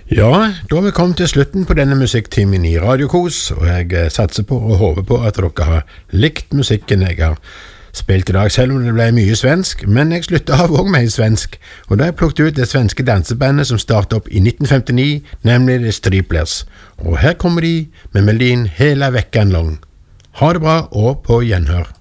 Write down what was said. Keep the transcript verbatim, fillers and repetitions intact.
Ja, da har vi kommet til slutten på denne musikktimen i Radiokos, og jeg eh, satser på og håper på at dere har likt musikken jeg har spilt i dag, selv om det ble mye svensk, men jeg sluttet av også med svensk, og da har jeg plukket ut det svenske dansebandet som startet opp i nitten femtini, nemlig The Striplers, og her kommer de med melodien hele vekkan lang. Ha det bra, og på gjenhør.